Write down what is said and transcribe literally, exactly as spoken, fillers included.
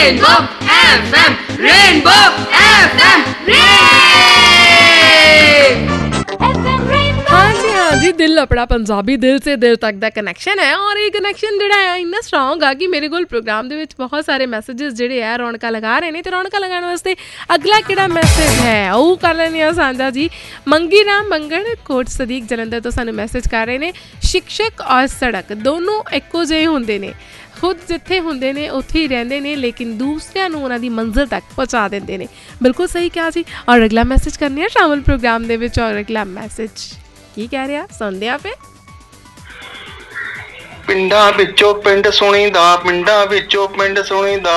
Rainbow F M, Rainbow F M, हाँ जी हाँ जी दिल अपना पंजाबी दिल से दिल तक ਦਾ ਕਨੈਕਸ਼ਨ ਹੈ ਔਰ ਇਹ ਕਨੈਕਸ਼ਨ ਜਿਹੜਾ ਹੈ ਇੰਨਾ ਸਟਰੋਂਗ ਆ ਕਿ ਮੇਰੇ ਕੋਲ ਪ੍ਰੋਗਰਾਮ ਦੇ ਵਿੱਚ ਬਹੁਤ ਸਾਰੇ ਮੈਸੇजेस ਜਿਹੜੇ ਆ ਰੌਣਕਾਂ ਲਗਾ ਰਹੇ ਨੇ ਤੇ ਰੌਣਕਾਂ ਲਗਾਉਣ ਵਾਸਤੇ ਅਗਲਾ ਕਿਹੜਾ ਮੈਸੇਜ ਹੈ ਉਹ ਕਰ ਲੈਂਦੇ ਹਾਂ ਸਾਂਝਾ ਜੀ। ਮੰਗੀ ਰਾਮ ਮੰਗਣ ਕੋਟ ਸਦੀਕ ਜਲੰਧਰ ਤੋਂ ਸਾਨੂੰ ਮੈਸੇਜ ਕਰ ਰਹੇ ਨੇ ਸ਼ਿਕਸ਼ਕ ਔਰ ਸੜਕ ਦੋਨੋਂ ਇੱਕੋ ਜਿਹੇ ਹੁੰਦੇ ਨੇ ਖੁਦ ਜਿੱਥੇ ਹੁੰਦੇ ਨੇ ਉੱਥੇ ਹੀ ਰਹਿੰਦੇ ਨੇ ਲੇਕਿਨ ਦੂਸਰਿਆਂ ਨੂੰ ਉਹਨਾਂ ਦੀ ਮੰਜ਼ਿਲ ਤੱਕ ਪਹੁੰਚਾ ਦਿੰਦੇ ਨੇ। ਬਿਲਕੁਲ ਸਹੀ ਕਿਹਾ ਜੀ। ਔਰ ਅਗਲਾ ਮੈਸੇਜ ਕਰਨੇ ਆ ਸ਼ਾਮਲ ਪ੍ਰੋਗਰਾਮ ਦੇ ਵਿੱਚ ਔਰ ਅਗਲਾ ਮੈਸੇਜ ਕੀ ਕਹਿ ਰਿਹਾ ਸੁਣਦੇ ਆ ਫਿਰ। ਪਿੰਡਾਂ ਵਿੱਚੋਂ ਪਿੰਡ ਸੁਣੀਦਾ ਪਿੰਡਾਂ ਵਿੱਚੋਂ ਪਿੰਡ ਸੁਣੀਦਾ